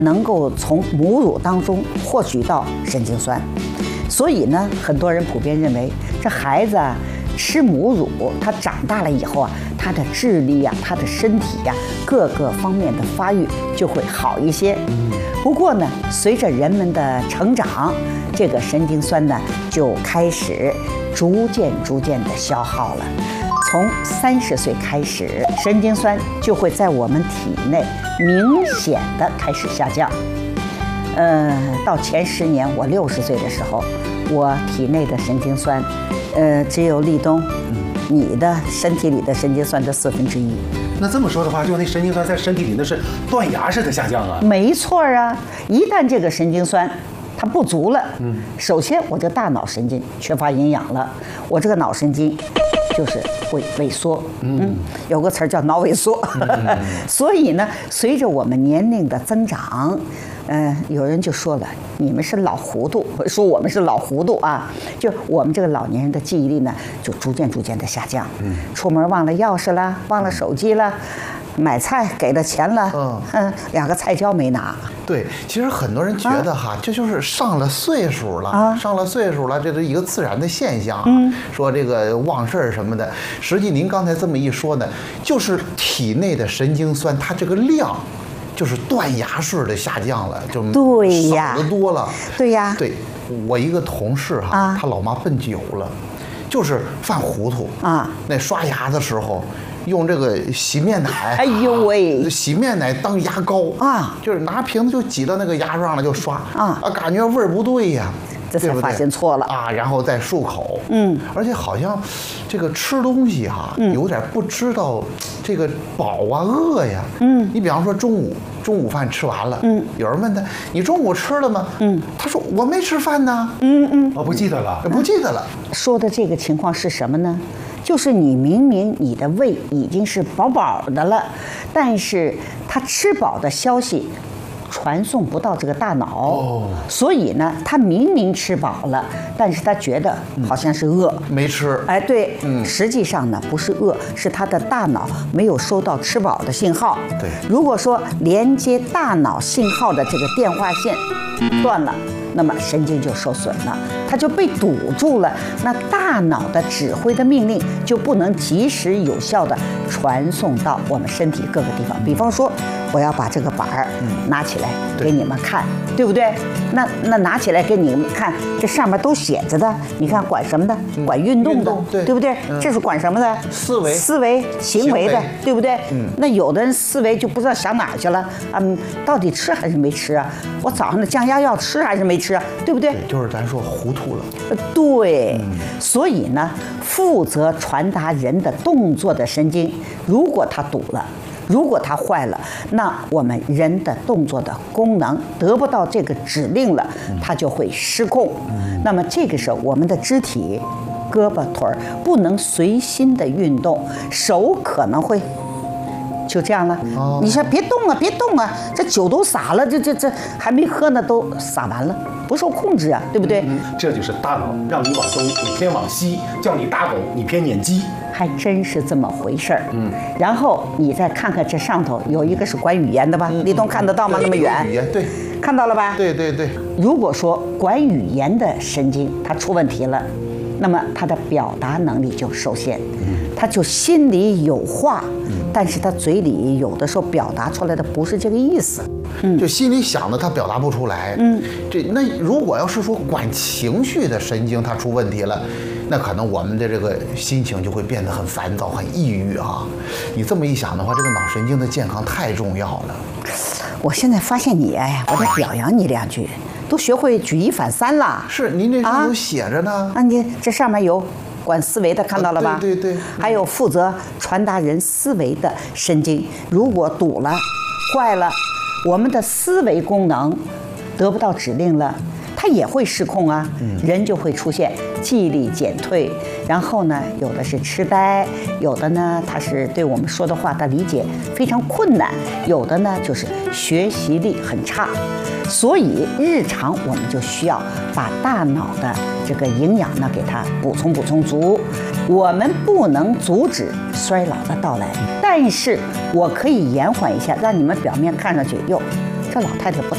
能够从母乳当中获取到神经酸，所以呢，很多人普遍认为这孩子啊吃母乳，他长大了以后啊，他的智力呀、他的身体呀、各个方面的发育就会好一些。不过呢，随着人们的成长，这个神经酸呢就开始逐渐的消耗了。从30岁开始，神经酸就会在我们体内明显的开始下降。到前10年，我60岁的时候，我体内的神经酸，只有立冬，你的身体里的神经酸的1/4。 那这么说的话，就那神经酸在身体里那是断崖式的下降啊。 没错啊，一旦这个神经酸它不足了，首先我这个大脑神经缺乏营养了，我这个脑神经就是会萎缩，有个词儿叫脑萎缩。所以呢，随着我们年龄的增长，有人就说了，你们是老糊涂，说我们是老糊涂啊，就我们这个老年人的记忆力呢，就逐渐的下降。出门忘了钥匙了，忘了手机了。买菜给了钱了，2个菜椒没拿。 对，其实很多人觉得哈，这就是上了岁数了，上了岁数了，这是一个自然的现象。说这个忘事儿什么的，实际您刚才这么一说呢，就是体内的神经酸它这个量，就是断崖式的下降了，就少得多了。 对呀， 对，我一个同事哈，他老妈奔酒了，就是犯糊涂啊，那刷牙的时候。用这个洗面奶， 哎呦喂， 洗面奶当牙膏啊，就是拿瓶子就挤到那个牙上了就刷感觉味儿不对呀， 这才发现错了啊，然后再漱口，而且好像这个吃东西哈，有点不知道这个饱啊饿呀，你比方说中午饭吃完了，有人问他你中午吃了吗？他说我没吃饭呢， 不记得了， 不记得了。 说的这个情况是什么呢？就是你明明你的胃已经是饱的了，但是他吃饱的消息传送不到这个大脑，所以呢，他明明吃饱了，但是他觉得好像是饿， 没吃。 哎，对，实际上呢不是饿，是他的大脑没有收到吃饱的信号。 对， 如果说连接大脑信号的这个电话线断了，那么神经就受损了，它就被堵住了，那大脑的指挥的命令就不能及时有效地传送到我们身体各个地方。比方说，我要把这个板儿拿起来给你们看，对不对？那拿起来给你们看，这上面都写着的，你看管什么的？管运动的，对不对？这是管什么的？ 思维、行为的，对不对？那有的人思维就不知道想哪儿去了，到底吃还是没吃啊？我早上的降压药吃还是没吃啊？对不对？ 就是咱说糊涂了。 对，所以呢，负责传达人的动作的神经，如果它堵了，如果它坏了，那我们人的动作的功能得不到这个指令了，它就会失控。那么这个时候，我们的肢体，胳膊腿儿不能随心的运动，手可能会就这样了。你说别动啊，别动啊，这酒都洒了，这还没喝呢，都洒完了，不受控制啊，对不对？ 这就是大脑让你往东，你偏往西；叫你打狗，你偏撵鸡。 还真是这么回事儿。然后你再看看这上头有一个是管语言的吧？立冬看得到吗？那么远。 语言对， 看到了吧？ 对。 如果说管语言的神经它出问题了，那么他的表达能力就受限，他就心里有话，但是他嘴里有的时候表达出来的不是这个意思， 就心里想的他表达不出来，那如果要是说管情绪的神经它出问题了，那可能我们的这个心情就会变得很烦躁、很抑郁啊。你这么一想的话，这个脑神经的健康太重要了。 我现在发现你，哎，我得表扬你2句。都学会举一反三了。 是，您这上有写着呢。 你这上面有管思维的，看到了吧？ 对。 还有负责传达人思维的神经，如果堵了、坏了，我们的思维功能得不到指令了，它也会失控啊。人就会出现记忆力减退，然后呢，有的是痴呆，有的呢，他是对我们说的话的理解非常困难，有的呢就是学习力很差。所以日常我们就需要把大脑的这个营养呢给它补充足。我们不能阻止衰老的到来，但是我可以延缓一下，让你们表面看上去哟，这老太太不